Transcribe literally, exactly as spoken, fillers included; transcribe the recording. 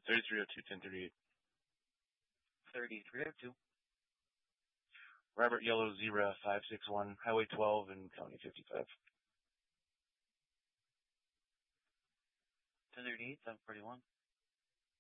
thirty-three oh two, ten thirty-eight. thirty-three oh two. Robert Yellow Zebra, five six one, Highway twelve and County fifty-five. ten thirty-eight, seven forty-one.